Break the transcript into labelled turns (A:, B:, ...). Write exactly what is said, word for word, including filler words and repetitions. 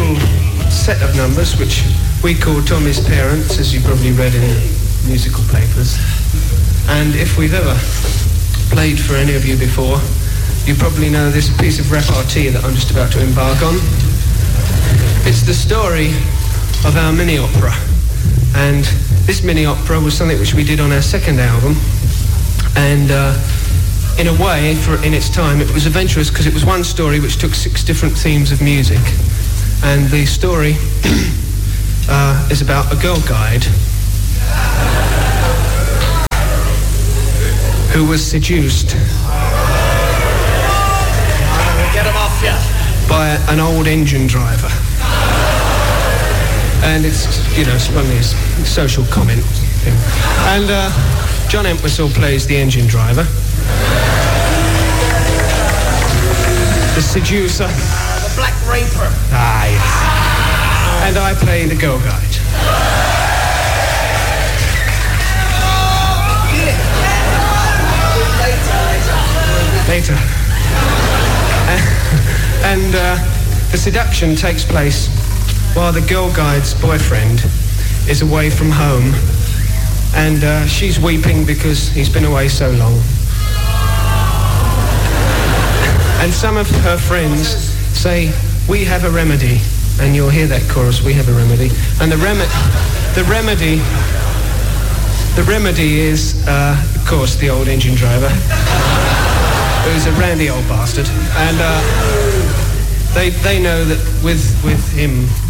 A: little set of numbers which we call Tommy's Parents, as you probably read in the musical papers. And if we've ever played for any of you before, you probably know this piece of repartee that I'm just about to embark on. It's the story of our mini-opera. And this mini-opera was something which we did on our second album. And uh, in a way, for in its time, it was adventurous because it was one story which took six different themes of music. And the story uh, is about a girl guide who was seduced
B: Get him off you.
A: by an old engine driver. And it's, you know, it's one of these social comment thing. And uh, John Entwistle plays the engine driver. The seducer.
B: Uh, the black raper.
A: Ah, yes. And I play the girl guide. Later. And uh, the seduction takes place while the girl guide's boyfriend is away from home, and uh, she's weeping because he's been away so long. And some of her friends say, "We have a remedy," and you'll hear that chorus, "We have a remedy." And the remedy, the remedy, the remedy is, uh, of course, the old engine driver, who's a randy old bastard, and uh, they they know that with with him